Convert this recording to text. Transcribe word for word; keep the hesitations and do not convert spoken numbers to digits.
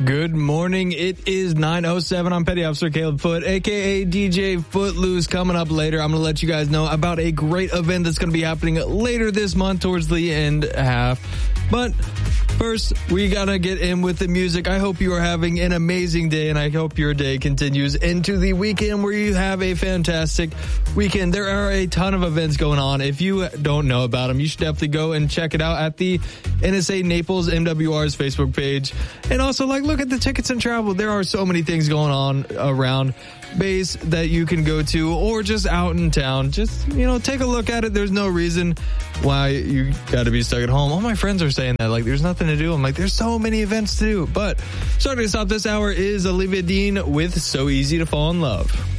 Good morning. It is nine oh seven. I'm Petty Officer Caleb Foote, a k a. D J Footloose. Coming up later, I'm going to let you guys know about a great event that's going to be happening later this month towards the end half. But first, we got to get in with the music. I hope you are having an amazing day, and I hope your day continues into the weekend where you have a fantastic weekend. There are a ton of events going on. If you don't know about them, you should definitely go and check it out at the N S A Naples M W R's Facebook page. And also, like, look at the tickets and travel. There are so many things going on around base that you can go to, or just out in town. Just, you know, take a look at it. There's no reason why you got to be stuck at home. All my friends are saying that, like, there's nothing to do. I'm like, there's so many events to do. But starting us off this hour is Olivia Dean with So Easy to Fall in Love.